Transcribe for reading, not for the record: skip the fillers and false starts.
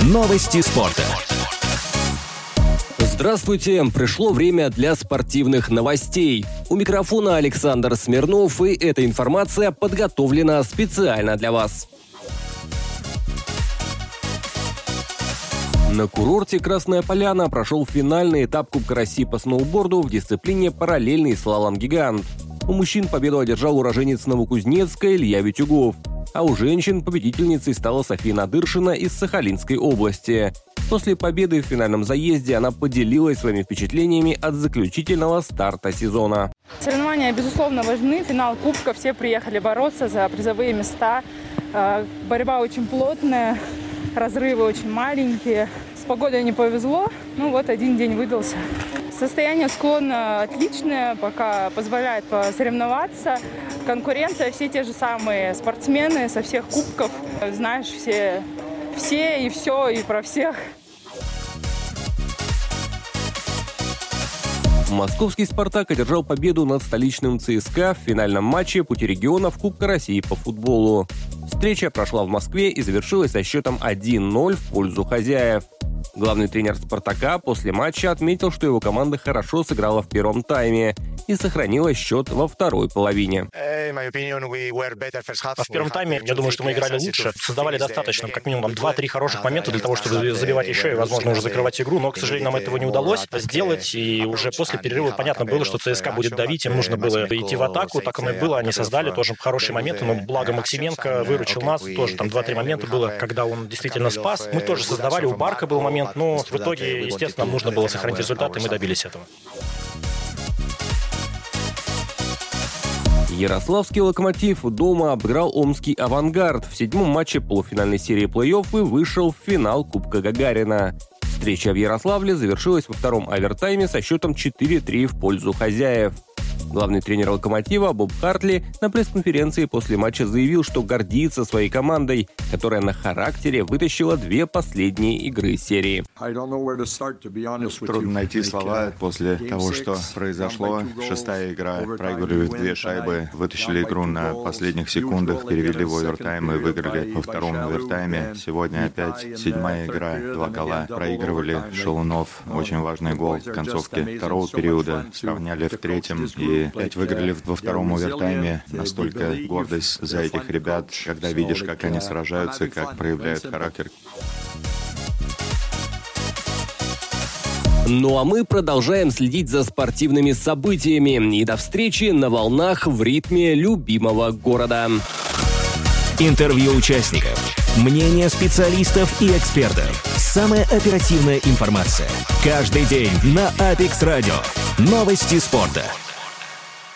Новости спорта. Здравствуйте! Пришло время для спортивных новостей. У микрофона Александр Смирнов, и эта информация подготовлена специально для вас. На курорте Красная Поляна прошел финальный этап Кубка России по сноуборду в дисциплине параллельный слалом-гигант. У мужчин победу одержал уроженец Новокузнецка Илья Витюгов, а у женщин победительницей стала София Надыршина из Сахалинской области. После победы в финальном заезде она поделилась своими впечатлениями от заключительного старта сезона. Соревнования, безусловно, важны. Финал Кубка, все приехали бороться за призовые места. Борьба очень плотная, разрывы очень маленькие. С погодой не повезло, один день выдался. Состояние склона отличное, пока позволяет посоревноваться. Конкуренция, все те же самые спортсмены со всех кубков. Знаешь, все и все, и про всех. Московский «Спартак» одержал победу над столичным ЦСКА в финальном матче пути регионов Кубка России по футболу. Встреча прошла в Москве и завершилась со счетом 1-0 в пользу хозяев. Главный тренер «Спартака» после матча отметил, что его команда хорошо сыграла в первом тайме и сохранила счет во второй половине. В первом тайме, я думаю, что мы играли лучше, создавали достаточно, как минимум 2-3 хороших момента для того, чтобы забивать еще и, возможно, уже закрывать игру, но, к сожалению, нам этого не удалось сделать, и уже после перерыва понятно было, что ЦСКА будет давить, им нужно было идти в атаку, так оно и было, они создали тоже хорошие моменты, но благо Максименко выручил нас, тоже там 2-3 момента было, когда он действительно спас. Мы тоже создавали, у Барка был момент, но в итоге, естественно, нам нужно было сохранить результат, и мы добились этого. Ярославский «Локомотив» дома обыграл омский «Авангард» в 7-м матче полуфинальной серии плей-офф и вышел в финал Кубка Гагарина. Встреча в Ярославле завершилась во втором овертайме со счетом 4-3 в пользу хозяев. Главный тренер «Локомотива» Боб Хартли на пресс-конференции после матча заявил, что гордится своей командой, которая на характере вытащила 2 последние игры серии. Трудно найти слова после того, что произошло. 6-я игра, проигрывали 2 шайбы, вытащили игру на последних секундах, перевели в овертайм и выиграли во втором овертайме. Сегодня опять 7-я игра, 2 гола. Проигрывали Шалунов, очень важный гол в концовке второго периода, сравняли в 3-м и опять выиграли во втором овертайме. Настолько гордость за этих ребят, когда видишь, как они сражаются, как проявляют характер. Ну а мы продолжаем следить за спортивными событиями. И до встречи на волнах в ритме любимого города. Интервью участников, мнения специалистов и экспертов. Самая оперативная информация. Каждый день на Апекс Радио. Новости спорта.